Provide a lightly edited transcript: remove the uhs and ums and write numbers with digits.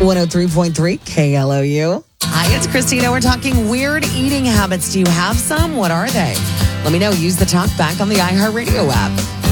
103.3 KLOU. Hi, it's Christina. We're talking weird eating habits. Do you have some? What are they? Let me know. Use the talk back on the iHeartRadio app.